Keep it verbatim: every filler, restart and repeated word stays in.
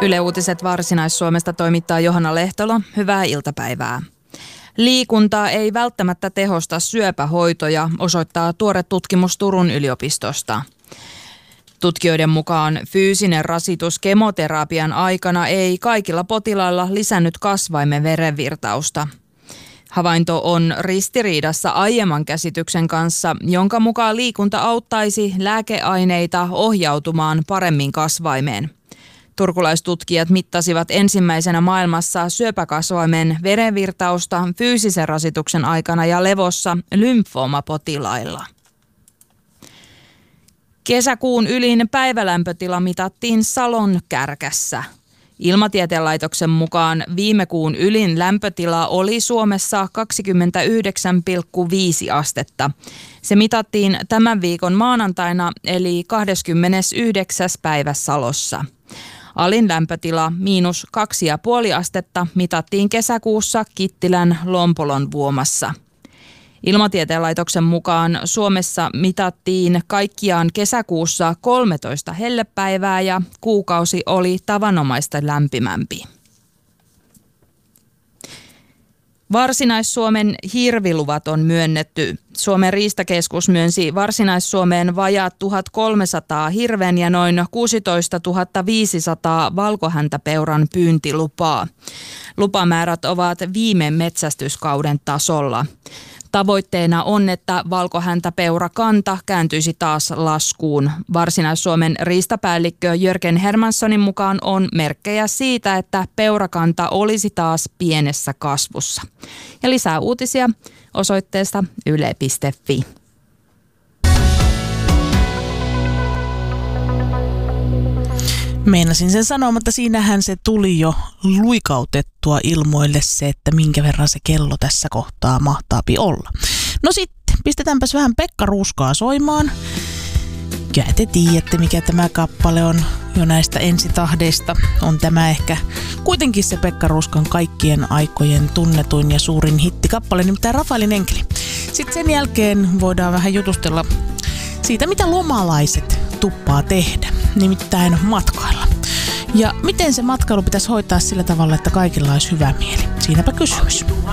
Yle Uutiset Varsinais-Suomesta toimittaa Johanna Lehtolo. Hyvää iltapäivää. Liikuntaa ei välttämättä tehosta syöpähoitoja, osoittaa tuore tutkimus Turun yliopistosta. Tutkijoiden mukaan fyysinen rasitus kemoterapian aikana ei kaikilla potilailla lisännyt kasvaimen verenvirtausta. Havainto on ristiriidassa aiemman käsityksen kanssa, jonka mukaan liikunta auttaisi lääkeaineita ohjautumaan paremmin kasvaimeen. Turkulaistutkijat mittasivat ensimmäisenä maailmassa syöpäkasvaimen verenvirtausta fyysisen rasituksen aikana ja levossa lymfoomapotilailla. Kesäkuun ylin päivälämpötila mitattiin Salon Kärkässä. Ilmatieteen laitoksen mukaan viime kuun ylin lämpötila oli Suomessa kaksikymmentäyhdeksän pilkku viisi astetta. Se mitattiin tämän viikon maanantaina eli kahdeskymmenesyhdeksäs päivä Salossa. Alin lämpötila miinus kaksi pilkku viisi astetta mitattiin kesäkuussa Kittilän Lompolon Vuomassa. Ilmatieteen laitoksen mukaan Suomessa mitattiin kaikkiaan kesäkuussa kolmetoista hellepäivää ja kuukausi oli tavanomaista lämpimämpi. Varsinais-Suomen hirviluvat on myönnetty. Suomen riistakeskus myönsi Varsinais-Suomeen vajaat tuhatkolmesataa hirven ja noin kuusitoistatuhatta viisisataa valkohäntäpeuran pyyntilupaa. Lupamäärät ovat viime metsästyskauden tasolla. Tavoitteena on, että valkohäntäpeurakanta kääntyisi taas laskuun. Varsinais-Suomen riistapäällikkö Jörgen Hermanssonin mukaan on merkkejä siitä, että peurakanta olisi taas pienessä kasvussa. Ja lisää uutisia osoitteesta yle piste fi. Meinasin sen sanoa, mutta siinähän se tuli jo luikautettua ilmoille se, että minkä verran se kello tässä kohtaa mahtaapi olla. No sitten, pistetäänpäs vähän Pekka Ruuskaa soimaan. Kyllä te tiedätte, mikä tämä kappale on jo näistä ensitahdeista. On tämä ehkä kuitenkin se Pekka Ruuskan kaikkien aikojen tunnetuin ja suurin hittikappale, nimittäin Rafaelin enkeli. Sitten sen jälkeen voidaan vähän jutustella siitä, mitä lomalaiset tuppaa tehdä, nimittäin matkailla. Ja miten se matkailu pitäisi hoitaa sillä tavalla, että kaikilla olisi hyvä mieli? Siinäpä kysymys.